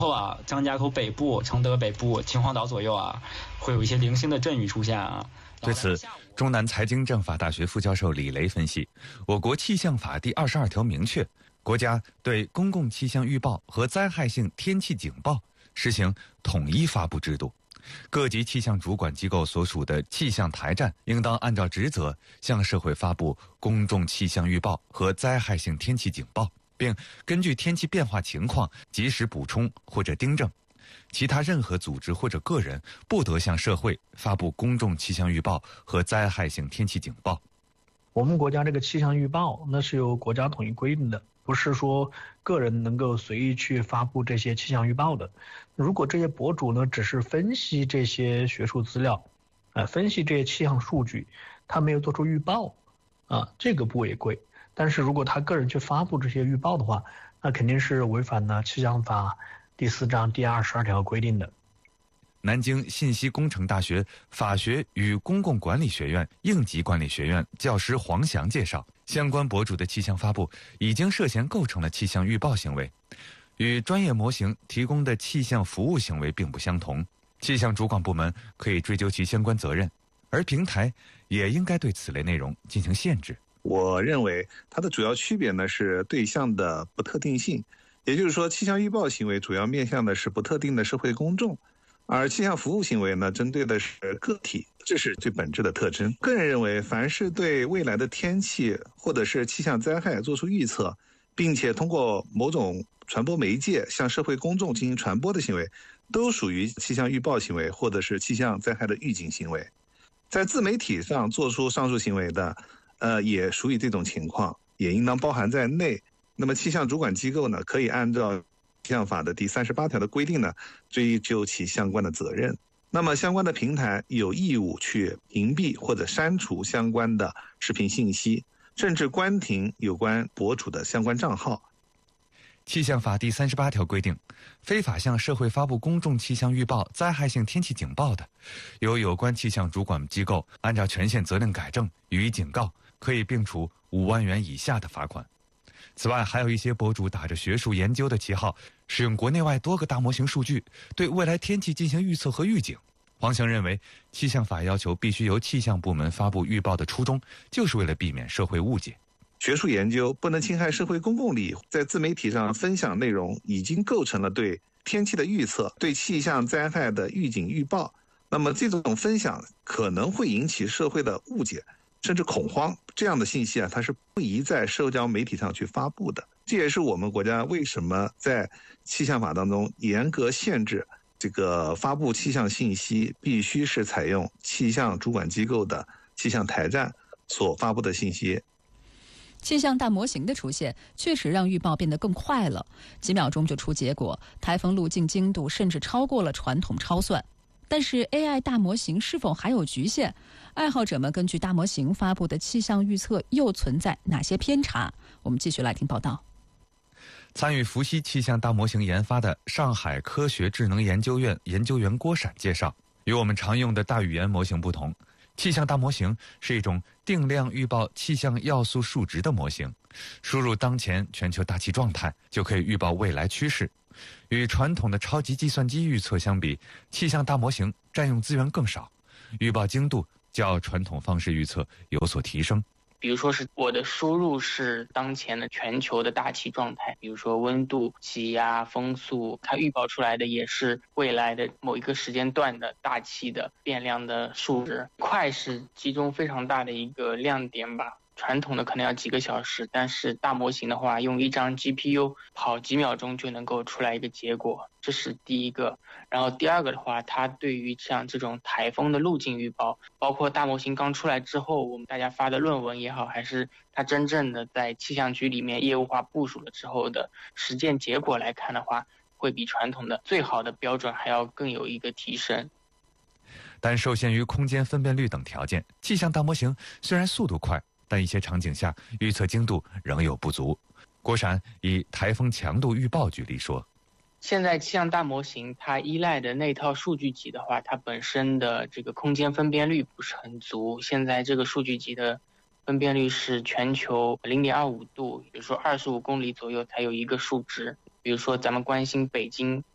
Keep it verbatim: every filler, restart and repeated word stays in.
后啊，张家口北部、承德北部、秦皇岛左右啊，会有一些零星的阵雨出现啊。 对此，中南财经政法大学副教授李雷分析，我国气象法第二十二条明确，国家对公共气象预报和灾害性天气警报实行统一发布制度。各级气象主管机构所属的气象台站应当按照职责向社会发布公众气象预报和灾害性天气警报，并根据天气变化情况及时补充或者订正。其他任何组织或者个人不得向社会发布公众气象预报和灾害性天气警报。 我们国家这个气象预报那是由国家统一规定的，不是说个人能够随意去发布这些气象预报的。如果这些博主呢只是分析这些学术资料，呃，分析这些气象数据，他没有做出预报啊，这个不违规。但是如果他个人去发布这些预报的话，那肯定是违反了气象法第四章第二十二条规定的。 南京信息工程大学法学与公共管理学院应急管理学院教师黄翔介绍，相关博主的气象发布已经涉嫌构成了气象预报行为，与专业模型提供的气象服务行为并不相同，气象主管部门可以追究其相关责任，而平台也应该对此类内容进行限制。 我认为它的主要区别呢是对象的不特定性，也就是说气象预报行为主要面向的是不特定的社会公众，而气象服务行为呢针对的是个体，这是最本质的特征。个人认为，凡是对未来的天气或者是气象灾害做出预测，并且通过某种传播媒介向社会公众进行传播的行为，都属于气象预报行为或者是气象灾害的预警行为。在自媒体上做出上述行为的呃，也属于这种情况，也应当包含在内。那么气象主管机构呢，可以按照气象法的第三十八条的规定呢，追究其相关的责任。那么相关的平台有义务去屏蔽或者删除相关的视频信息，甚至关停有关博主的相关账号。 气象法第三十八条规定，非法向社会发布公众气象预报、灾害性天气警报的，由有关气象主管机构按照权限责令改正，予以警告，可以并处五万元以下的罚款。此外，还有一些博主打着学术研究的旗号，使用国内外多个大模型数据，对未来天气进行预测和预警。黄翔认为，气象法要求必须由气象部门发布预报的初衷，就是为了避免社会误解。 学术研究不能侵害社会公共利益，在自媒体上分享内容已经构成了对天气的预测、对气象灾害的预警预报。那么这种分享可能会引起社会的误解甚至恐慌，这样的信息啊，它是不宜在社交媒体上去发布的。这也是我们国家为什么在气象法当中严格限制这个发布气象信息必须是采用气象主管机构的气象台站所发布的信息。 气象大模型的出现确实让预报变得更快了，几秒钟就出结果，台风路径精度甚至超过了传统超算。但是 A I 大模型是否还有局限？爱好者们根据大模型发布的气象预测又存在哪些偏差？我们继续来听报道。 参与伏羲气象大模型研发的上海科学智能研究院研究员郭闪介绍，与我们常用的大语言模型不同，气象大模型是一种定量预报气象要素数值的模型，输入当前全球大气状态就可以预报未来趋势。与传统的超级计算机预测相比，气象大模型占用资源更少，预报精度较传统方式预测有所提升。 比如说是我的输入是当前的全球的大气状态，比如说温度、气压、风速，它预报出来的也是未来的某一个时间段的大气的变量的数值。快是其中非常大的一个亮点吧。传统的可能要几个小时，但是大模型的话，用一张 G P U 跑几秒钟就能够出来一个结果，这是第一个。然后第二个的话，它对于像这种台风的路径预报，包括大模型刚出来之后，我们大家发的论文也好，还是它真正的在气象局里面业务化部署了之后的实践结果来看的话，会比传统的最好的标准还要更有一个提升。 但受限于空间分辨率等条件，气象大模型虽然速度快，但一些场景下预测精度仍有不足。郭闪以台风强度预报举例说， 现在气象大模型它依赖的那套数据集的话，它本身的这个空间分辨率不是很足。现在这个数据集的分辨率是全球 零点二五度，比如说二十五公里左右才有一个数值。比如说咱们关心北京